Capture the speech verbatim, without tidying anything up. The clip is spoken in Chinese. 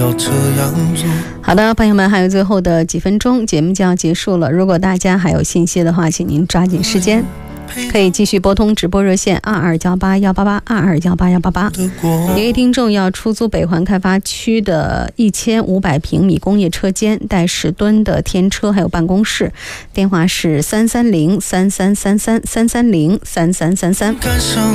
好的，朋友们，还有最后的几分钟，节目就要结束了。如果大家还有信息的话，请您抓紧时间，可以继续拨通直播热线二二幺八幺八八二二幺八幺八八。一位听众要出租北环开发区的一千五百平米工业车间，带十吨的天车，还有办公室。电话是三三零三三三三三三零三三三三。